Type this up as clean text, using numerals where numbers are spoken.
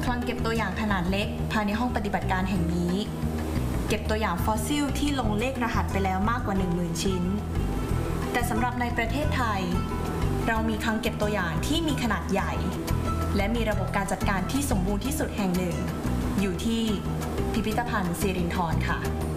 ลังเก็บตัวอย่างขนาดเล็กภายในห้องปฏิบัติการแห่งนี้เก็บตัวอย่างฟอสซิลที่ลงเลขรหัสไปแล้วมากกว่า 10,000 ชิ้นแต่สำหรับในประเทศไทยเรามีคลังเก็บตัวอย่างที่มีขนาดใหญ่และมีระบบการจัดการที่สมบูรณ์ที่สุดแห่งหนึ่งอยู่ที่พิพิธภัณฑ์สิรินธรค่ะ